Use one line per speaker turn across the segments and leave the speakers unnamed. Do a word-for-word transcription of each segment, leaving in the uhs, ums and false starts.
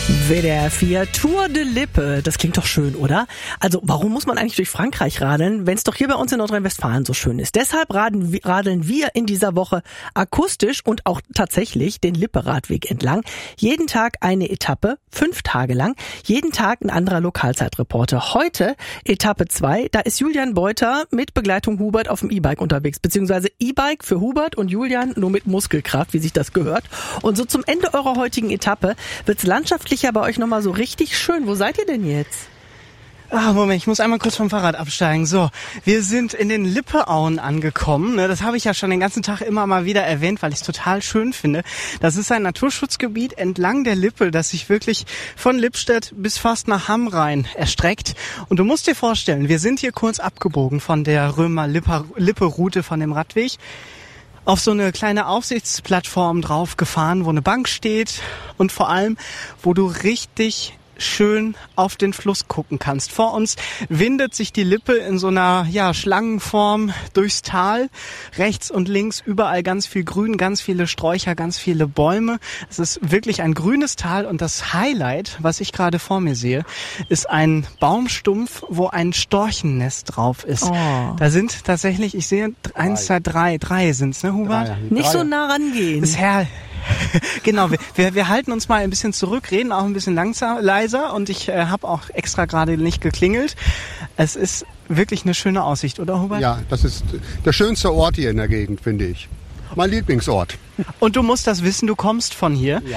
W D R vier Tour de Lippe, das klingt doch schön, oder? Also warum muss man eigentlich durch Frankreich radeln, wenn es doch hier bei uns in Nordrhein-Westfalen so schön ist? Deshalb radeln, radeln wir in dieser Woche akustisch und auch tatsächlich den Lippe-Radweg entlang. Jeden Tag eine Etappe, fünf Tage lang, jeden Tag ein anderer Lokalzeitreporter. Heute Etappe zwei, da ist Julian Beuter mit Begleitung Hubert auf dem E-Bike unterwegs, beziehungsweise E-Bike für Hubert und Julian nur mit Muskelkraft, wie sich das gehört. Und so zum Ende eurer heutigen Etappe wird's landschaftlich ja bei euch nochmal so richtig schön. Wo seid ihr denn jetzt?
Ah, Moment, ich muss einmal kurz vom Fahrrad absteigen. So, wir sind in den Lippeauen angekommen. Das habe ich ja schon den ganzen Tag immer mal wieder erwähnt, weil ich es total schön finde. Das ist ein Naturschutzgebiet entlang der Lippe, das sich wirklich von Lippstadt bis fast nach Hamm rein erstreckt. Und du musst dir vorstellen, wir sind hier kurz abgebogen von der Römer-Lippe-Route von dem Radweg. Auf so eine kleine Aufsichtsplattform drauf gefahren, wo eine Bank steht und vor allem, wo du richtig schön auf den Fluss gucken kannst. Vor uns windet sich die Lippe in so einer ja Schlangenform durchs Tal. Rechts und links überall ganz viel Grün, ganz viele Sträucher, ganz viele Bäume. Es ist wirklich ein grünes Tal und das Highlight, was ich gerade vor mir sehe, ist ein Baumstumpf, wo ein Storchennest drauf ist.
Oh.
Da sind tatsächlich, ich sehe eins, zwei, drei, drei sind's, ne, Hubert?
Drei, Nicht drei. So nah rangehen.
Das ist herrlich. Genau, wir, wir, wir halten uns mal ein bisschen zurück, reden auch ein bisschen langsam, leiser und ich äh, habe auch extra gerade nicht geklingelt. Es ist wirklich eine schöne Aussicht, oder Hubert?
Ja, das ist der schönste Ort hier in der Gegend, finde ich. Mein Lieblingsort.
Und du musst das wissen, du kommst von hier.
Ja.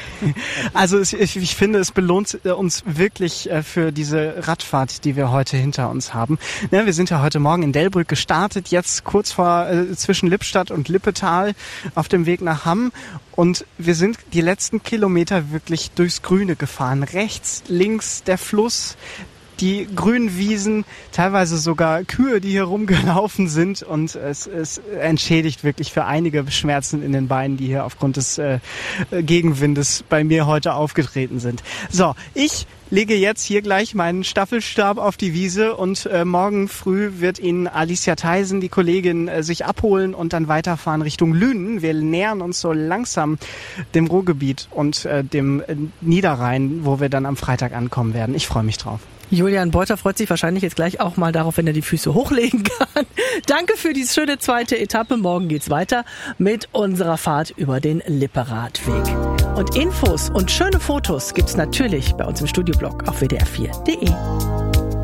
Also ich, ich finde, es belohnt uns wirklich für diese Radfahrt, die wir heute hinter uns haben. Ja, wir sind ja heute Morgen in Delbrück gestartet, jetzt kurz vor äh, zwischen Lippstadt und Lippetal auf dem Weg nach Hamm. Und wir sind die letzten Kilometer wirklich durchs Grüne gefahren. Rechts, links der Fluss, die grünen Wiesen, teilweise sogar Kühe, die hier rumgelaufen sind und es, es entschädigt wirklich für einige Schmerzen in den Beinen, die hier aufgrund des äh, Gegenwindes bei mir heute aufgetreten sind. So, ich lege jetzt hier gleich meinen Staffelstab auf die Wiese und äh, morgen früh wird Ihnen Alicia Theisen, die Kollegin, äh, sich abholen und dann weiterfahren Richtung Lünen. Wir nähern uns so langsam dem Ruhrgebiet und äh, dem äh, Niederrhein, wo wir dann am Freitag ankommen werden. Ich freue mich drauf.
Julian Beuter freut sich wahrscheinlich jetzt gleich auch mal darauf, wenn er die Füße hochlegen kann. Danke für die schöne zweite Etappe. Morgen geht's weiter mit unserer Fahrt über den Lippe-Radweg. Und Infos und schöne Fotos gibt's natürlich bei uns im Studioblog auf w d r vier punkt d e.